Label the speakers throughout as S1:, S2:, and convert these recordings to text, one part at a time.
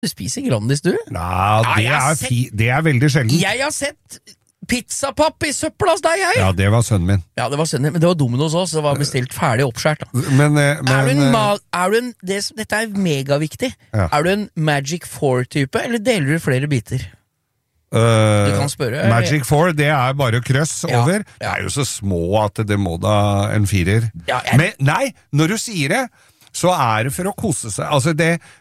S1: Du spiser Grandis, du?
S2: Nei, det er veldig sjelden.
S1: Jeg har sett pizzapapp i søppel hos deg, jeg!
S2: Ja, det var sønnen min.
S1: Ja, det var sønnen min, men det var Domino's også, det var bestilt ferdig oppskjært. Da. Dette er megaviktig. Ja. Er du en Magic 4-type, eller deler du flere biter? Du kan spørre.
S2: Magic 4, det er bare krøss over. Det er jo så små at det må da en 4. Men nei, når du sier det, så er det for å kose seg. Altså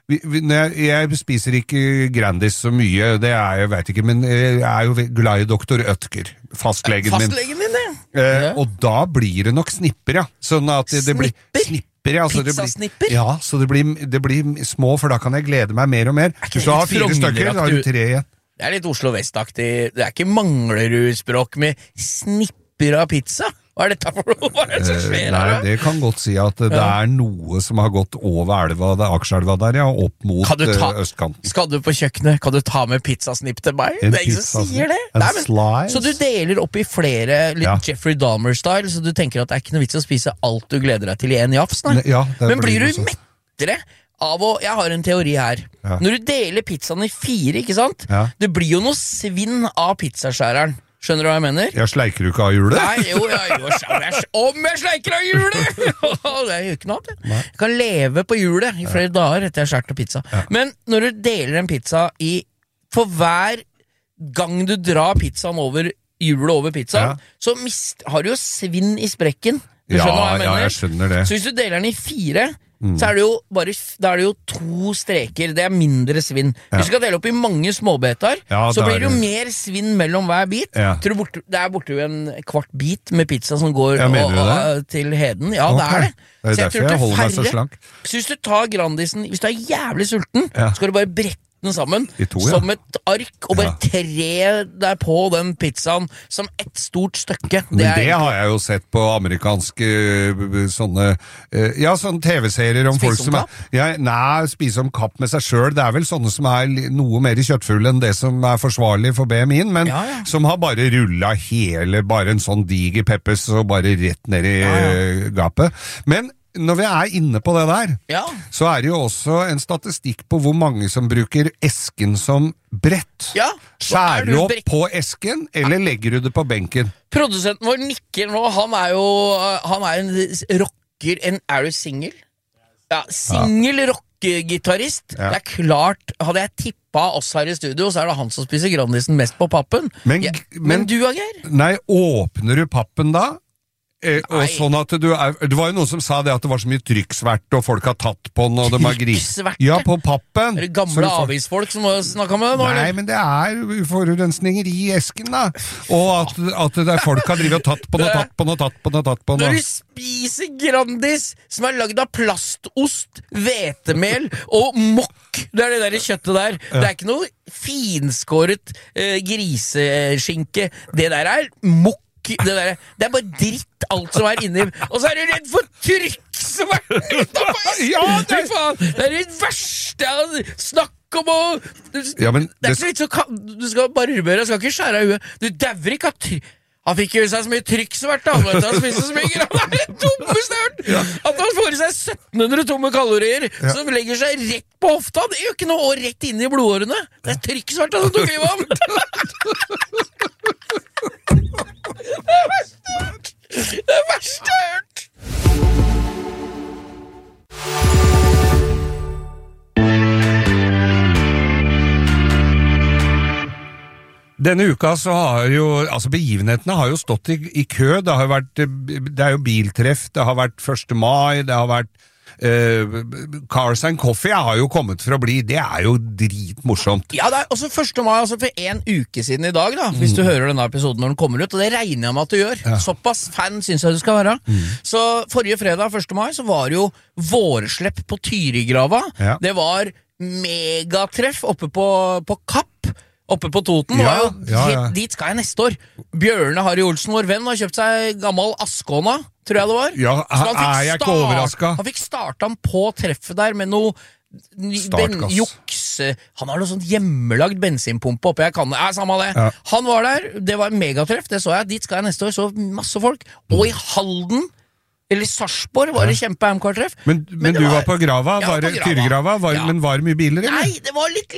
S2: jeg spiser ikke Grandis så mye, det er jeg vet ikke, men jeg er jo glad i Dr. Ødker, fastlegen min.
S1: Fastlegen din, det?
S2: Og da blir det nok snipper, ja. Sånn at det blir snipper, ja.
S1: Pizzasnipper?
S2: Ja, så det blir små, for da kan jeg glede meg mer og mer. Hvis du har 4 stykker, da har du 3 igjen.
S1: Det er litt Oslo Vest-aktig. Det er ikke Manglerud-språk med snipper av pizza. Hva er dette for noe? Hva er det som skjer her?
S2: Nei, det kan godt si at det er noe som har gått over elva, Akerselva der, ja, opp mot østkanten.
S1: Skal du på kjøkkenet, kan du ta med pizzasnipp til meg? Det er ingen som sier det.
S2: Slice.
S1: Så du deler opp i flere, litt Jeffrey Dahmer-style, så du tenker at det er ikke noe vits å spise alt du gleder deg til i en jafs, nei? Men blir du mettere av å, jeg har en teori her. Når du deler pizzaen i 4, ikke sant? Det blir jo noe svinn av pizzaskjæreren. Skjønner du hva jeg mener?
S2: Jeg sleiker jo ikke av hjulet.
S1: Nei, om jeg sleiker av hjulet! Det er jo ikke noe annet. Jeg kan leve på hjulet i flere dager etter jeg har skjært pizza. Men når du deler en pizza for hver gang du drar pizzaen over hjulet over pizzaen, så har du jo svinn i sprekken. Du skjønner hva jeg mener?
S2: Ja, jeg skjønner det.
S1: Så hvis du deler den i 4, så er det jo da er det jo 2 streker. Det er mindre svinn. Hvis du skal dele opp i mange småbetar, så blir det jo mer svinn mellom hver bit. Det er borte jo en kvart bit med pizza som går til heden. Ja, det er det.
S2: Det er derfor jeg holder meg så slank.
S1: Så hvis du tar Grandisen, hvis du er jævlig sulten, så skal du bare brette den sammen som et ark og bare tre deg på den pizzaen som et stort stykke.
S2: Men det har jeg jo sett på amerikanske sånne TV-serier om folk som spise om kapp med seg selv. Det er vel sånne som er noe mer kjøttfulle enn det som er forsvarlig for BMI-en, men som har bare rullet bare en sånn diger peppers og bare rett ned i gapet. Men når vi er inne på det der, så er det jo også en statistikk på hvor mange som bruker esken som brett. Skjærer du opp på esken, eller legger du det på benken?
S1: Produsenten vår nikker nå, han er en rocker, er du single? Ja, single rockegitarist. Det er klart, hadde jeg tippet oss her i studio, så er det han som spiser Grandisen mest på pappen. Men du, Geir?
S2: Nei, åpner du pappen da? Og sånn at det var jo noen som sa det at det var så mye trykksvert og folk har tatt på den og de har
S1: Trykksverte?
S2: Ja, på pappen.
S1: Er det gamle avisfolk som har snakket med det nå?
S2: Nei, men det er forurensninger i esken da. Og at det er folk har drivet og tatt på den.
S1: Når du spiser Grandis som er laget av plastost, hvetemel og mokk, det er det der kjøttet der. Det er ikke noe finskåret griseskinke. Det der er mokk. Det er bare dritt alt som er inni. Og så er du redd for trykk som er det er det verste. Snakk om å det er ikke litt så du skal barbere, skal ikke skjære av huet. Du dauer ikke av trykk. Han fikk jo seg så mye trykksvert da. Han spiser så mye grann. Det er det dummeste jeg har hørt. At han får i seg 1700 tomme kalorier som legger seg rett på hofta. Det er jo ikke noe rett inn i blodårene. Det er trykksvert han tok i vann. Det er verste jeg har hørt.
S2: Denne uka så har jo, begivenhetene har jo stått i kø. Det er jo biltreff, det har vært 1. mai, det har vært Cars and Coffee har jo kommet for å bli. Det er jo dritmorsomt.
S1: Ja, det er også 1. mai, for en uke siden i dag da, hvis du hører denne episoden når den kommer ut, og det regner jeg med at du gjør. Såpass fan synes jeg du skal være. Så forrige fredag, 1. mai, så var det jo vårslepp på Tyrigrava. Det var megatreff oppe på Kapp, oppe på Toten. Dit skal jeg neste år. Bjørne Harry Olsen, vår venn, har kjøpt seg gammel Askåna, tror jeg det var.
S2: Ja, er jeg ikke overrasket?
S1: Han fikk startet han på treffet der med noe juks. Han har noe sånt hjemmelagd bensinpumpe oppe. Samme det. Han var der, det var en megatreff, det så jeg. Dit skal jeg neste år, så masse folk. Og i Halden Eller Sarpsborg var det kjempe-AMK-treff.
S2: Men du var på grava,
S1: Jeg var på Grava.
S2: Tyregrava, men var det mye biler, eller?
S1: Nei, det var litt